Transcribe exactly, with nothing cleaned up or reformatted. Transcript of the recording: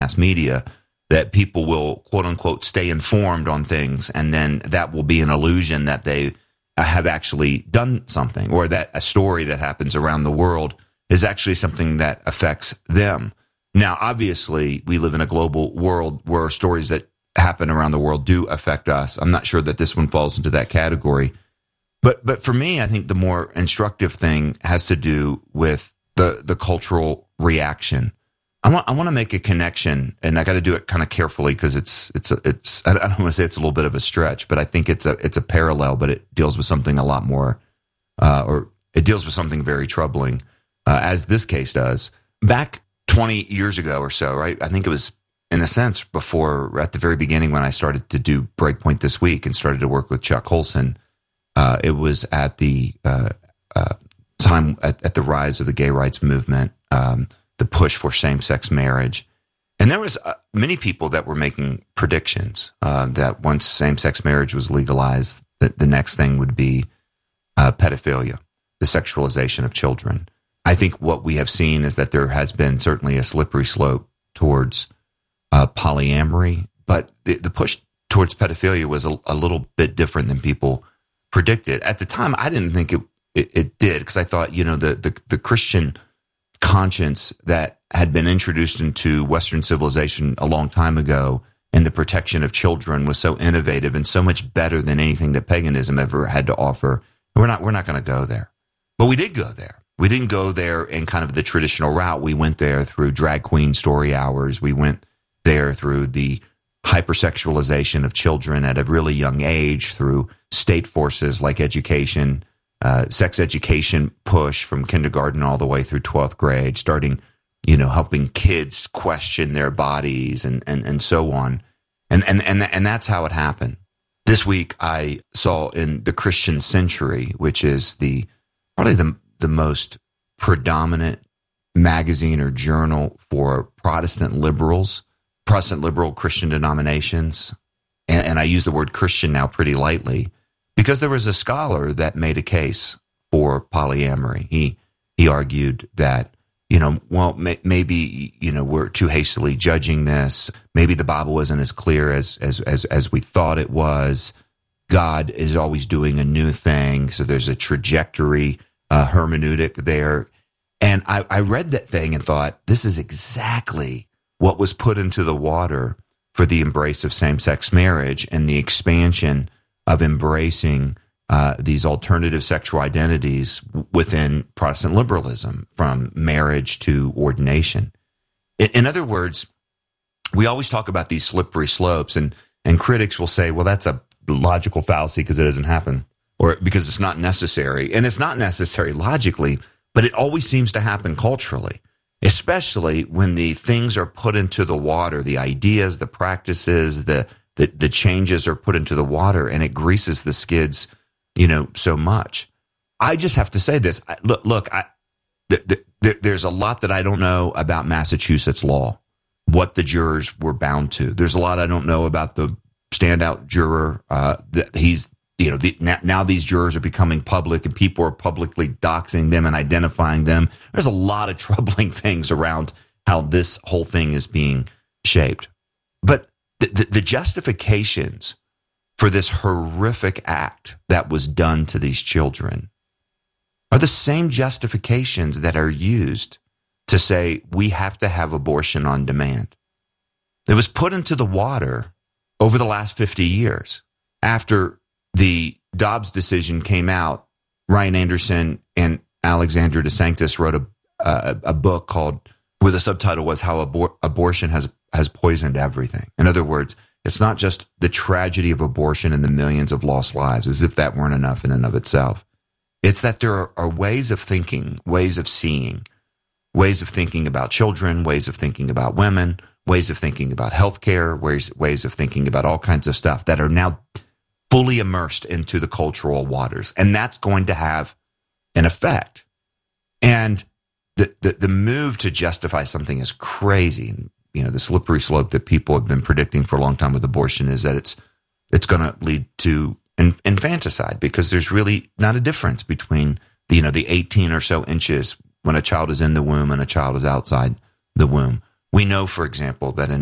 mass media, that people will, quote unquote, stay informed on things, and then that will be an illusion that they have actually done something, or that a story that happens around the world is actually something that affects them. Now, obviously, we live in a global world where stories that happen around the world do affect us. I'm not sure that this one falls into that category. But but for me, I think the more instructive thing has to do with the, the cultural reaction. I want I want to make a connection, and I got to do it kind of carefully because it's it's a, it's I don't want to say it's a little bit of a stretch, but I think it's a it's a parallel, but it deals with something a lot more, uh, or it deals with something very troubling, uh, as this case does. Back twenty years ago or so, right? I think it was, in a sense, before, at the very beginning when I started to do Breakpoint This Week and started to work with Chuck Colson. Uh, it was at the uh, uh, time at, at the rise of the gay rights movement. Um, the push for same-sex marriage. And there was uh, many people that were making predictions uh, that once same-sex marriage was legalized, that the next thing would be uh, pedophilia, the sexualization of children. I think what we have seen is that there has been certainly a slippery slope towards uh, polyamory, but the, the push towards pedophilia was a, a little bit different than people predicted. At the time, I didn't think it it, it did, because I thought, you know, the, the, the Christian conscience that had been introduced into Western civilization a long time ago and the protection of children was so innovative and so much better than anything that paganism ever had to offer. We're not we're not going to go there. But we did go there. We didn't go there in kind of the traditional route. We went there through drag queen story hours. We went there through the hypersexualization of children at a really young age, through state forces like education, Uh, sex education push from kindergarten all the way through twelfth grade, starting, you know, helping kids question their bodies and, and, and so on. And, and, and, and that's how it happened. This week I saw in the Christian Century, which is the, probably the, the most predominant magazine or journal for Protestant liberals, Protestant liberal Christian denominations. And, and I use the word Christian now pretty lightly, because there was a scholar that made a case for polyamory. He he argued that, you know, well, may, maybe, you know, we're too hastily judging this. Maybe the Bible isn't as clear as as as, as we thought it was. God is always doing a new thing, so there's a trajectory, uh, hermeneutic there. And I, I read that thing and thought, this is exactly what was put into the water for the embrace of same-sex marriage and the expansion of embracing uh, these alternative sexual identities within Protestant liberalism, from marriage to ordination. In, in other words, we always talk about these slippery slopes, and, and critics will say, well, that's a logical fallacy because it doesn't happen, or because it's not necessary. And it's not necessary logically, but it always seems to happen culturally, especially when the things are put into the water, the ideas, the practices, the The, the changes are put into the water, and it greases the skids, you know, so much. I just have to say this. I, look, look. I, th- th- th- there's a lot that I don't know about Massachusetts law, what the jurors were bound to. There's a lot I don't know about the standout juror. Uh, that he's, you know, the, now, now these jurors are becoming public, and people are publicly doxing them and identifying them. There's a lot of troubling things around how this whole thing is being shaped. But The, the, the justifications for this horrific act that was done to these children are the same justifications that are used to say we have to have abortion on demand. It was put into the water over the last fifty years. After the Dobbs decision came out, Ryan Anderson and Alexandra DeSanctis wrote a, a, a book called, where the subtitle was How Abor- Abortion Has has poisoned everything. In other words, it's not just the tragedy of abortion and the millions of lost lives, as if that weren't enough in and of itself. It's that there are, are ways of thinking, ways of seeing, ways of thinking about children, ways of thinking about women, ways of thinking about healthcare, ways, ways of thinking about all kinds of stuff that are now fully immersed into the cultural waters. And that's going to have an effect. And the, the, the move to justify something is crazy. You know, the slippery slope that people have been predicting for a long time with abortion is that it's it's going to lead to infanticide, because there's really not a difference between the, you know, the eighteen or so inches when a child is in the womb and a child is outside the womb. We know, for example, that in